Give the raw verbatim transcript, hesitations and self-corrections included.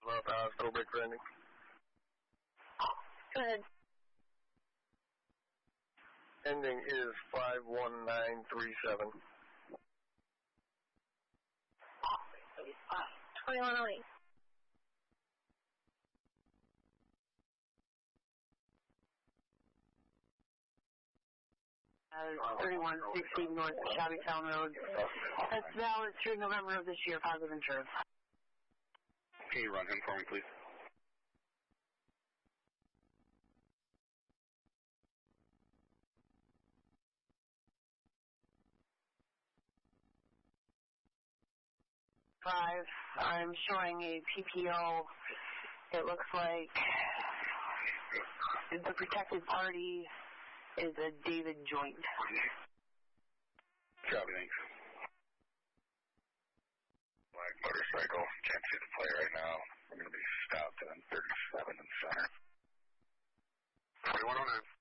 About the hospital break for ending. Go ahead. Ending is five one nine three seven. twenty-one oh eight. Uh, thirty-one sixty North Shabbytown Road. That's valid through November of this year, positive insurance. Can you run him for me, please? Five. I'm showing a P P O. It looks like the protected party is a David Joint. Copy, thanks. Black motorcycle. Can't see the play right now. We're going to be stopped on thirty-seven in center. forty-one oh nine.